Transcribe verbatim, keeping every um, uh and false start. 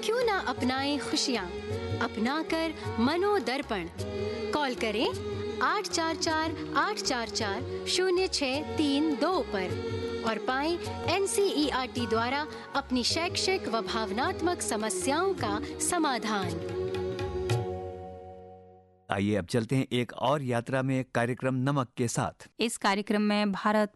क्यों ना अपनाएं खुशियाँ, अपना कर मनोदर्पण। कॉल करें आठ चार चार आठ चार चार शून्य छः तीन दो पर और पाएं N C E R T द्वारा अपनी शैक्षिक व भावनात्मक समस्याओं का समाधान। आइए अब चलते हैं एक और यात्रा में कार्यक्रम नमक के साथ। इस कार्यक्रम में भारत